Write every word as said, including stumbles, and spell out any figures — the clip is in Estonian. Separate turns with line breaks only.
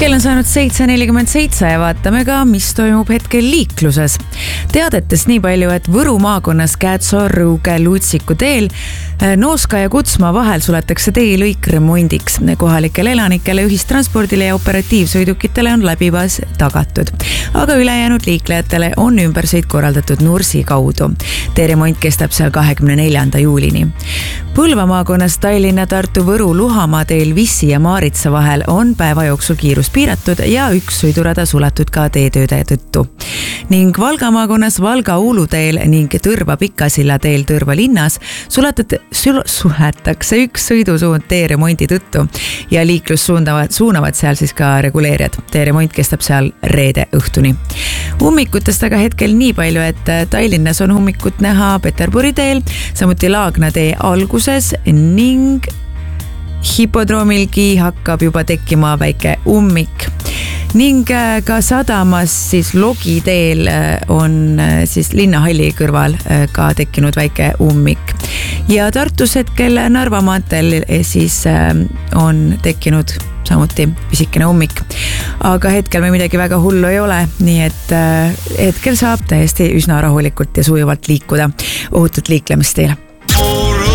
Kell on saanud seitse nelikümmend seitse ja vaatame ka, mis toimub hetkel liikluses. Teadetest nii palju, et Võru maakonnas Käetso-Rõuge Lutsiku teel Nooska ja Kutsma vahel suletakse teelõik remondiks. Kohalikele elanikele, ühistranspordile ja operatiivsõidukitele on läbipääs tagatud. Aga ülejäänud liiklejatele on ümbersõit korraldatud Nursi kaudu. Teeremont kestab seal kahekümne neljanda juulini. Põlva maakonnas Tallinna, Tartu, Võru, Luhamaa teel Vissi ja Maaritsa vahel on päeva jooksul kiirus piiratud ja üks sõidurada suletud ka teetööde tõttu. Ning Valga maakonnas Valga Uulu teel ning Tõrva Pikasilla teel Tõrva linnas suletud, suletakse üks sõidusuund teeremondi tõttu ja liiklus suundavad, suunavad seal siis ka reguleerijad. Teeremont kestab seal reede õhtuni. Ummikutest aga hetkel nii palju, et Tallinnas on ummikut näha Peterburi teel, samuti Laagna tee alguses ning hipodroomilgi hakkab juba tekkima väike ummik. Ning ka sadamas siis Logi teel on siis linnahalli kõrval ka tekkinud väike ummik. Ja Tartus hetkel Narva maanteel siis on tekkinud samuti pisikene ummik. Aga hetkel me midagi väga hullu ei ole, nii et hetkel saab täiesti üsna rahulikult ja sujuvalt liikuda. Ohutut liiklemist teile!